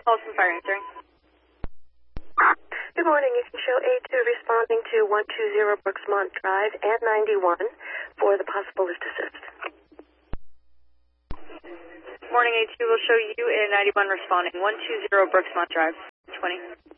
Paulson Fire answering. Good morning. You can show A2 responding to 120 Brooksmont Drive and 91 for the possible lift assist. Morning, A2 will show you in 91 responding. 120 Brooksmont Drive, 20.